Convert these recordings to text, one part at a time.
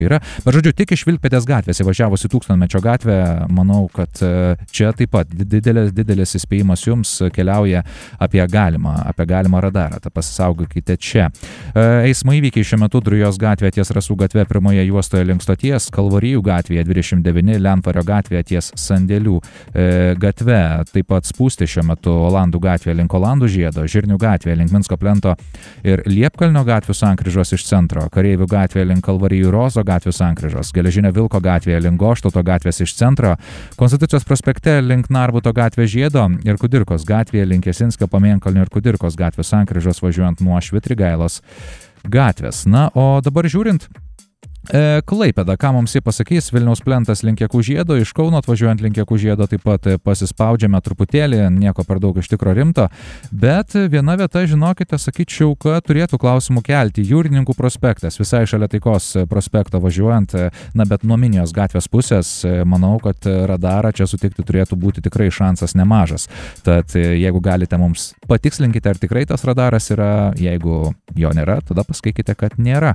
yra. Bet žodžiu, tik iš Vilkpėdės gatvės įvažiavus į Tūkstantmečio gatvę, manau, kad čia taip pat didelis įspėjimas jums keliauja apie galimą radarą. Ta pasisaugokite čia. Eismo įvykiai šiuo metu Drujos gatvėje ties Rasų gatve pirmoje juostoje link stoties, Kalvarijų gatvėje 29, Lentvario gatvėje ties Sandėlių gatve, taip pat Spūsti šiuo metu Olandų gatvėje link Olandų žiedo, Žirnių gatvėje link Minsko plento ir Liepkalnio gatvių sankryžos iš centro, Kareivių gatvėje link Kalvarijų Rozo gatvių sankryžos, Geležinio Vilko gatvėje link Goštauto gatvės iš centro, Konstitucijos prospekte link Narbuto gatvės žiedo ir Kudirkos gatvėje link Jasinskio, Pamėnkalnio ir Kudirkos gatvės sankryžos važiuojant nuo Švitrigailos gatvės. Na, o dabar žiūrint Klaipėda, ką mums jie pasakys, Vilniaus plentas link Jakų žiedo, iš Kauno atvažiuojant link Jakų žiedo taip pat pasispaudžiame truputėlį, nieko per daug iš tikro rimto, bet viena vieta, žinokite, sakyčiau, kad turėtų klausimų kelti, Jūrininkų prospektas, visai šalia Taikos prospekto važiuojant, na bet nuo Minijos gatvės pusės, manau, kad radarą čia sutikti turėtų būti tikrai šansas nemažas. Tad jeigu galite mums patikslinkite, ar tikrai tas radaras yra, jeigu jo nėra, tada pasakykite, kad nėra.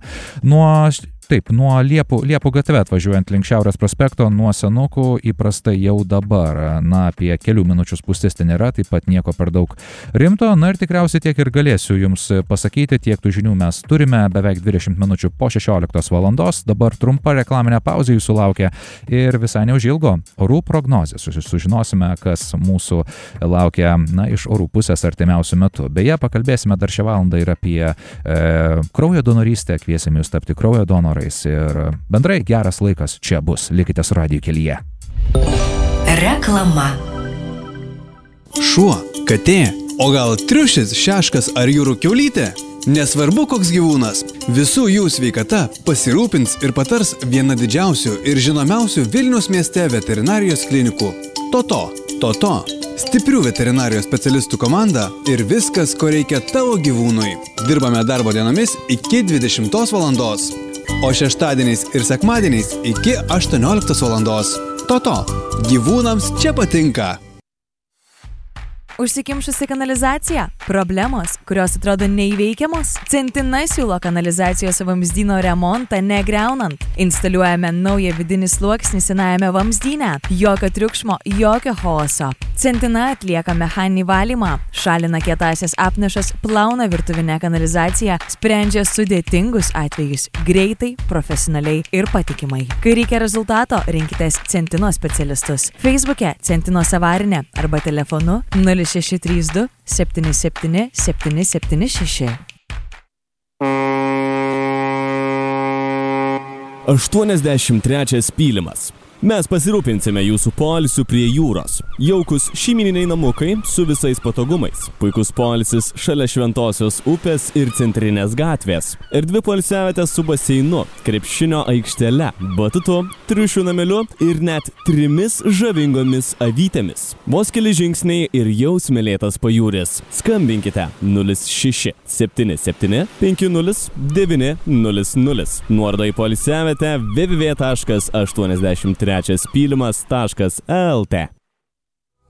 Nuo Liepų gatve atvažiuojant link Šiaurės prospekto, nuo Senukų įprastai jau dabar, na, apie kelių minučių spūstis ten nėra, taip pat nieko per daug rimto, na ir tikriausiai tiek ir galėsiu jums pasakyti, tiek tų žinių mes turime, beveik 20 minučių po 16 valandos, dabar trumpa reklaminė pauzė jūsų laukia ir visai neužilgo orų prognozė, sužinosime, kas mūsų laukia, na, iš orų pusės artimiausių metų. Beje, pakalbėsime dar šią valandą ir apie kraujo donorystę, kviesime jūs tapti kraujo donorą. Ir bendrai geras laikas čia bus. Likite su Radiju kelyje. Reklama. Šuo, katė, o gal triušis, šeškas ar jūrų kiaulytė? Nesvarbu koks gyvūnas, visų jų sveikata pasirūpins ir patars viena didžiausių ir žinomiausių Vilniaus mieste veterinarijos klinikų. Toto. Stiprių veterinarijos specialistų komanda ir viskas, ko reikia tavo gyvūnui. Dirbame darbo dienomis iki 20 valandos. O šeštadieniais ir sekmadieniais iki 18 valandos. Toto. Gyvūnams čia patinka. Užsikimšusi kanalizacija? Problemos, kurios atrodo neįveikiamos? Centina siūlo kanalizacijos vamzdyno remontą negriaunant. Instaliuojame naują vidinį sluoksnį senajame vamzdyne. Jokio triukšmo, jokio chaoso. Centina atlieka mechaninį valymą, šalina kietąsias apnašas, plauna virtuvinę kanalizaciją, sprendžia sudėtingus atvejus greitai, profesionaliai ir patikimai. Kai reikia rezultato, rinkitės Centino specialistus. Facebook'e Centinos avarinė arba telefonu 0632 77 776. 83 pylimas. Mes pasirūpinsime jūsų poilsiu prie jūros. Jaukus šeimyniniai namukai su visais patogumais. Puikus poilsis šalia Šventosios upės ir Centrinės gatvės. Erdvi poilsiavietės su baseinu, krepšinio aikštele, batutu, triušių nameliu ir net 3 žavingomis avytėmis. Vos keli žingsniai ir jau smėlėtas pajūris. Skambinkite 06 77 50 900. Nuoroda į poilsiavietę www.83pylimas.lt.